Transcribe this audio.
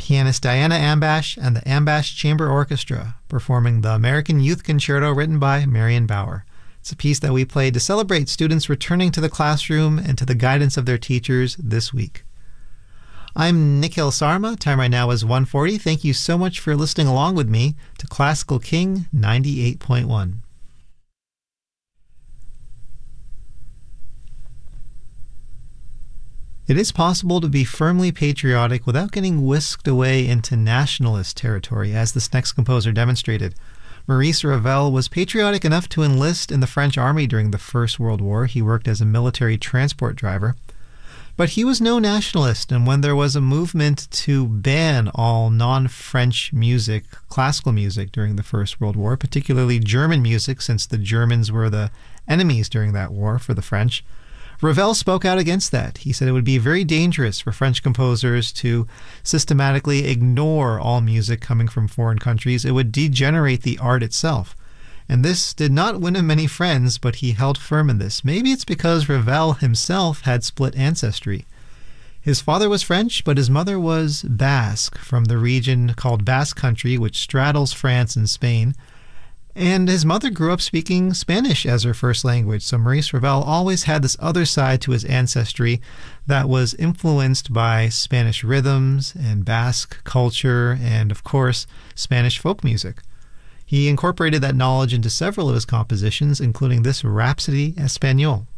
pianist Diana Ambash and the Ambash Chamber Orchestra performing the American Youth Concerto written by Marion Bauer. It's a piece that we played to celebrate students returning to the classroom and to the guidance of their teachers this week. I'm Nikhil Sarma. Time right now is 1:40. Thank you so much for listening along with me to Classical King 98.1. It is possible to be firmly patriotic without getting whisked away into nationalist territory, as this next composer demonstrated. Maurice Ravel was patriotic enough to enlist in the French army during the First World War. He worked as a military transport driver. But he was no nationalist, and when there was a movement to ban all non-French music, classical music, during the First World War, particularly German music, since the Germans were the enemies during that war for the French, Ravel spoke out against that. He said it would be very dangerous for French composers to systematically ignore all music coming from foreign countries. It would degenerate the art itself. And this did not win him many friends, but he held firm in this. Maybe it's because Ravel himself had split ancestry. His father was French, but his mother was Basque, from the region called Basque Country, which straddles France and Spain. And his mother grew up speaking Spanish as her first language, so Maurice Ravel always had this other side to his ancestry that was influenced by Spanish rhythms and Basque culture and, of course, Spanish folk music. He incorporated that knowledge into several of his compositions, including this Rhapsody Espagnole.